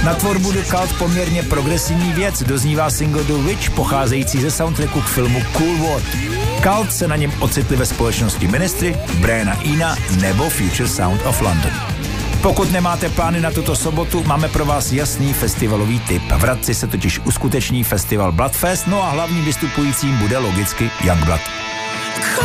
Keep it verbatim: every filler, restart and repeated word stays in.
Na tvorbu The Cult poměrně progresivní věc doznívá single The Witch, pocházející ze soundtracku k filmu Cool World. Cult se na něm ocitli ve společnosti Ministry, Briana Ena nebo Future Sound of London. Pokud nemáte plány na tuto sobotu, máme pro vás jasný festivalový tip. V Hradci se totiž uskuteční festival Bloodfest, no a hlavním vystupujícím bude logicky Youngblood.